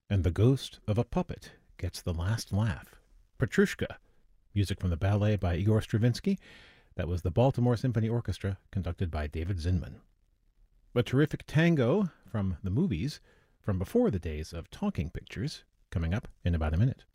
And the ghost of a puppet gets the last laugh. Petrushka, music from the ballet by Igor Stravinsky. That was the Baltimore Symphony Orchestra, conducted by David Zinman. A terrific tango from the movies from before the days of talking pictures, coming up in about a minute.